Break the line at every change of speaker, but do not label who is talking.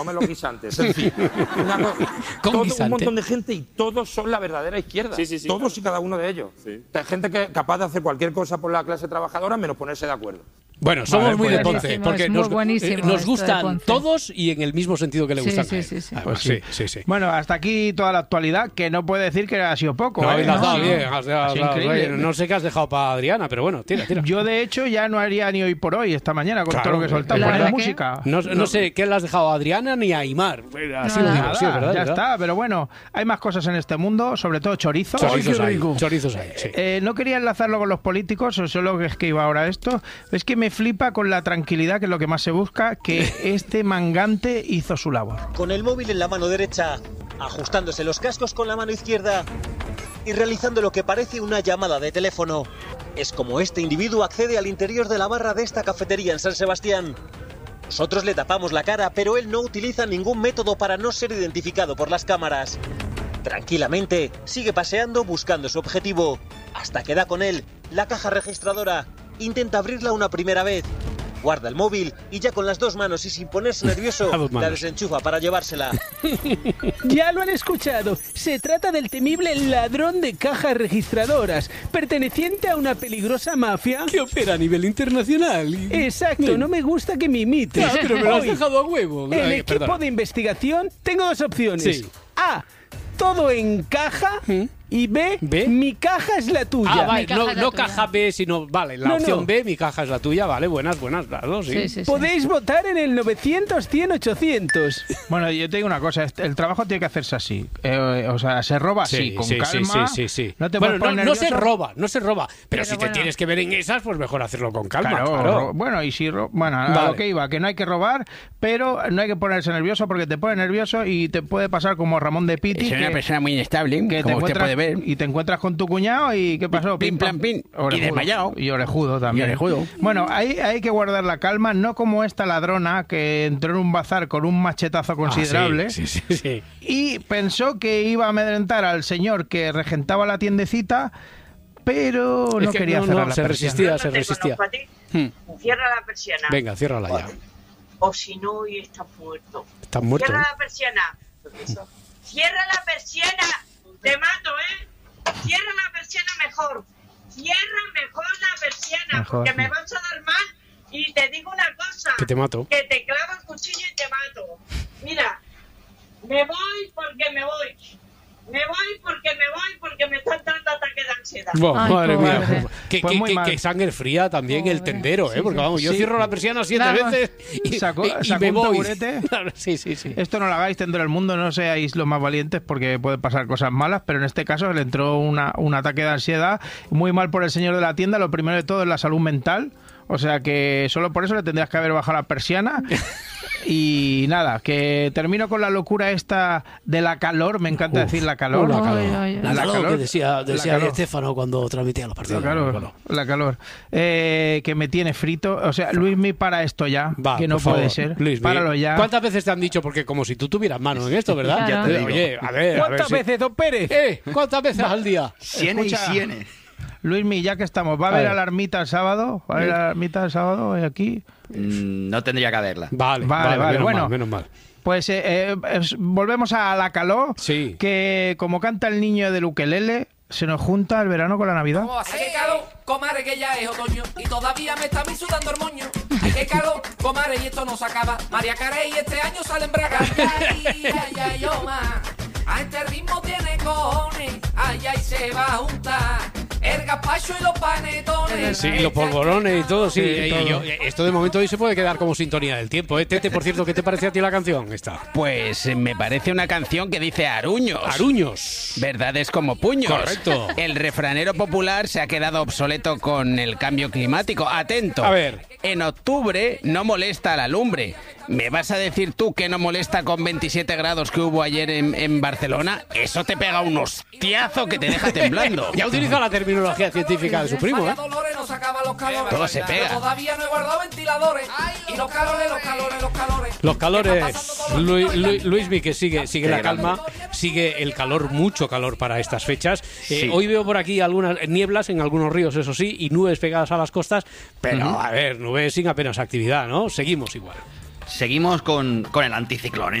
Comen los guisantes. Es decir, un montón de gente y todos son la verdadera izquierda.
Sí.
Todos y cada uno de ellos. Sí. Hay gente que es capaz de hacer cualquier cosa por la clase trabajadora menos ponerse de acuerdo.
Bueno, somos muy de Ponce, porque nos gustan todos y en el mismo sentido que le gustan.
Sí. Bueno, hasta aquí toda la actualidad, que no puede decir que ha sido poco.
No, has dado bien. No sé qué has dejado para Adriana, pero bueno, tira.
Yo, de hecho, ya no haría ni hoy por hoy, esta mañana, con todo lo que soltamos por la música.
No sé qué le has dejado a Adriana ni a Aimar. Así lo digo, sí, ¿verdad?
Ya está, pero bueno, hay más cosas en este mundo, sobre todo chorizos.
Chorizos hay, sí.
No quería enlazarlo con los políticos, solo que es que iba ahora esto. Es que me flipa con la tranquilidad, que es lo que más se busca, que este mangante hizo su labor.
Con el móvil en la mano derecha, ajustándose los cascos con la mano izquierda y realizando lo que parece una llamada de teléfono. Es como este individuo accede al interior de la barra de esta cafetería en San Sebastián. Nosotros le tapamos la cara, pero él no utiliza ningún método para no ser identificado por las cámaras. Tranquilamente, sigue paseando buscando su objetivo, hasta que da con él la caja registradora. Intenta abrirla una primera vez, guarda el móvil y ya con las dos manos y sin ponerse nervioso, la desenchufa para llevársela.
Ya lo han escuchado, se trata del temible ladrón de cajas registradoras, perteneciente a una peligrosa mafia
que opera a nivel internacional.
Exacto, no me gusta que me imites.
Pero me lo has dejado a huevo.
El equipo de investigación, tengo dos opciones. A, todo encaja. Y B, mi caja es la tuya.
Vale, no caja B, sino, vale, la opción B, mi caja es la tuya, vale, buenas, las dos, sí.
Podéis votar en el 900-100-800.
Bueno, yo te digo una cosa, el trabajo tiene que hacerse así. O sea, se roba así, con calma.
Sí.
No te
no se roba, pero si te tienes que ver en esas, pues mejor hacerlo con calma. Claro.
Bueno, y si a lo que iba, que no hay que robar, pero no hay que ponerse nervioso, porque te pone nervioso y te puede pasar como Ramón de Piti.
Es una persona muy inestable, que como usted puede ver.
Y te encuentras con tu cuñado y ¿qué pasó?
Pim, plan, pim. Y desmayado.
Y orejudo también. Bueno, hay que guardar la calma, no como esta ladrona que entró en un bazar con un machetazo considerable
sí.
Y pensó que iba a amedrentar al señor que regentaba la tiendecita, pero no quería cerrar la persiana.
Se resistía.
Cierra la persiana.
Venga, ciérrala ya.
O si no, hoy estás muerto.
¿Estás muerto?
Cierra la persiana. Cierra la persiana. Te mato, Cierra la persiana mejor. Cierra mejor la persiana, porque me vas a dar mal. Y te digo una cosa.
Que te mato.
Que te clavo el cuchillo y te mato. Mira, me voy porque me voy. Me voy porque me están dando ataques de ansiedad.
Madre mía. Que sangre fría también el tendero, porque vamos, yo cierro la persiana 7 veces y me voy. Claro, sí.
Esto no lo hagáis, tendero del mundo, no seáis los más valientes porque pueden pasar cosas malas, pero en este caso le entró un ataque de ansiedad, muy mal por el señor de la tienda. Lo primero de todo es la salud mental, o sea que solo por eso le tendrías que haber bajado la persiana. Y nada, que termino con la locura esta de la calor, me encanta decir la calor.
La calor que decía Estéfano cuando transmitía los partidos.
La calor. Que me tiene frito. O sea, Luismi, para esto ya, que no puede ser.
Luismi,
páralo ya.
¿Cuántas veces te han dicho? Porque como si tú tuvieras mano en esto, ¿verdad?
Ya te
digo. Oye, a ver.
¿Cuántas veces, don Pérez?
¿Cuántas veces al día?
Cienes.
Luismi, ya que estamos, ¿va a haber alarmita el sábado? ¿Va a haber alarmita el sábado aquí?
No tendría que haberla.
Vale.
Menos mal.
Pues volvemos a la calor,
sí.
Que como canta el niño del ukelele, se nos junta el verano con la Navidad.
¿Cómo hace que calor, comadre, que ya es otoño y todavía me está sudando el moño? Ay, qué calor, comadre, y esto no se acaba. María Carey este año sale en braga. Ay, Oma. A este ritmo tiene cojones. Ay, se va a juntar el gazpacho y los panetones.
Sí, los polvorones y todo, sí. Esto de momento hoy se puede quedar como sintonía del tiempo. Tete, por cierto, ¿qué te parece a ti la canción esta?
Pues me parece una canción que dice aruños.
Aruños.
Verdades como puños.
Correcto.
El refranero popular se ha quedado obsoleto con el cambio climático. Atento.
A ver.
En octubre no molesta la lumbre. ¿Me vas a decir tú que no molesta con 27 grados que hubo ayer en Barcelona? Eso te pega un hostiazo que te deja temblando.
Ya utiliza la terminología científica de su primo, ¿eh?
Todo se pega.
Todavía no he guardado ventiladores. Y los calores.
Los calores. Luismi, que sigue la calma, sigue el calor, mucho calor para estas fechas.
Sí.
Hoy veo por aquí algunas nieblas en algunos ríos, eso sí, y nubes pegadas a las costas, pero a ver, nubes sin apenas actividad, ¿no? Seguimos igual.
seguimos con el anticiclón.